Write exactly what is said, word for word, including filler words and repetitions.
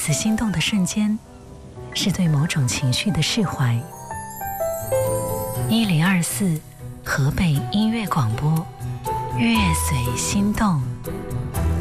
此心动的瞬间，是对某种情绪的释怀。一零二四河北音乐广播，乐随心动。